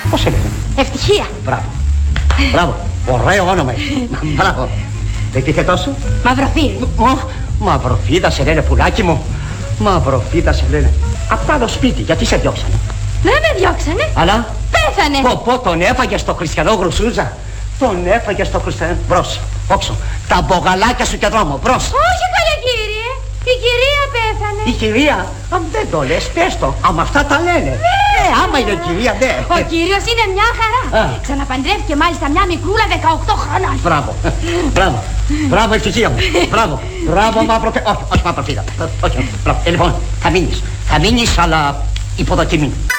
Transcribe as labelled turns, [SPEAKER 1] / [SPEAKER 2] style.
[SPEAKER 1] Πώς σε λένε?
[SPEAKER 2] Ευτυχία.
[SPEAKER 1] Μπράβο. Μπράβο. Ωραίο όνομα. Μπράβο. Επίθετό σου?
[SPEAKER 2] Μαυροφύρι.
[SPEAKER 1] Μαυροφίδα σε λένε, πουλάκι μου. Μαυροφίδα σε λένε. Απ' το άλλο σπίτι, γιατί σε διώξανε?
[SPEAKER 2] Δεν με διώξανε.
[SPEAKER 1] Αλλά
[SPEAKER 2] πέθανε.
[SPEAKER 1] Τον έφαγε στο χριστιανό γρουσούζα. Τον έφαγε στο χριστιανό. Μπρος, όξο. Τα μπογαλάκια σου και δρόμο. Μπρος.
[SPEAKER 2] Όχι καλέ κύριε. Η κυρία πέθανε.
[SPEAKER 1] Η κυρία? Αν δεν το λες, πες το. Άμα αυτά τα λένε. Άμα είναι η κυρία, ναι.
[SPEAKER 2] Ο κύριος είναι μια χαρά. Ξαναπαντρεύτηκε μάλιστα μια μικρούλα 18 χρόνων.
[SPEAKER 1] Μπράβο. Μπράβο. Μπράβο, ευτυχία μου. Μπράβο. Μπράβο, μαυροφίδα. Όχι, μαυροφίδα. Όχι, μπράβο. Λοιπόν, θα μείνεις. Θα μείνεις, αλλά υποδοκιμή.